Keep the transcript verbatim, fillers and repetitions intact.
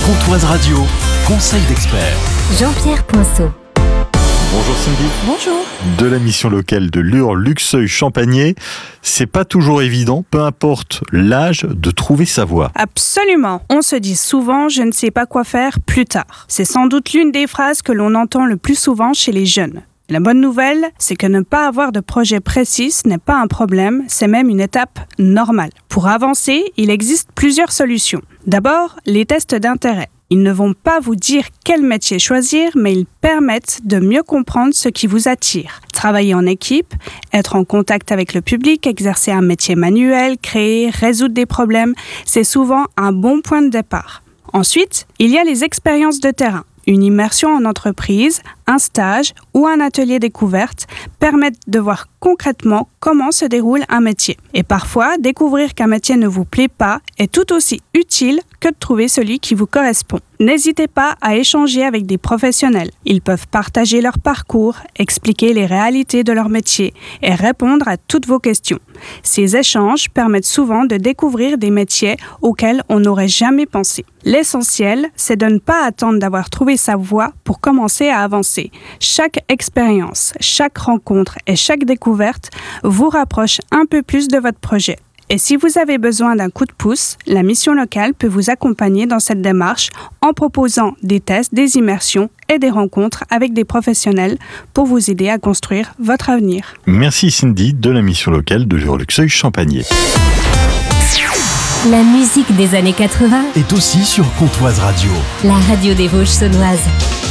Comptoise Radio, conseil d'expert. Jean-Pierre Poinceau. Bonjour Cindy. Bonjour. De la mission locale de Lure Luxeuil-Champagné, c'est pas toujours évident, peu importe l'âge, de trouver sa voie. Absolument. On se dit souvent « je ne sais pas quoi faire plus tard ». C'est sans doute l'une des phrases que l'on entend le plus souvent chez les jeunes. La bonne nouvelle, c'est que ne pas avoir de projet précis n'est pas un problème, c'est même une étape normale. Pour avancer, il existe plusieurs solutions. D'abord, les tests d'intérêt. Ils ne vont pas vous dire quel métier choisir, mais ils permettent de mieux comprendre ce qui vous attire. Travailler en équipe, être en contact avec le public, exercer un métier manuel, créer, résoudre des problèmes, c'est souvent un bon point de départ. Ensuite, il y a les expériences de terrain. Une immersion en entreprise, un stage ou un atelier découverte permettent de voir concrètement comment se déroule un métier. Et parfois, découvrir qu'un métier ne vous plaît pas est tout aussi utile que de trouver celui qui vous correspond. N'hésitez pas à échanger avec des professionnels. Ils peuvent partager leur parcours, expliquer les réalités de leur métier et répondre à toutes vos questions. Ces échanges permettent souvent de découvrir des métiers auxquels on n'aurait jamais pensé. L'essentiel, c'est de ne pas attendre d'avoir trouvé sa voie pour commencer à avancer. Chaque expérience, chaque rencontre et chaque découverte vous rapproche un peu plus de votre projet. Et si vous avez besoin d'un coup de pouce, la mission locale peut vous accompagner dans cette démarche en proposant des tests, des immersions et des rencontres avec des professionnels pour vous aider à construire votre avenir. Merci Cindy de la mission locale de Lure Luxeuil-Champagné. La musique des années quatre-vingts Est aussi sur Comptoise Radio. La radio des Vosges saunoises.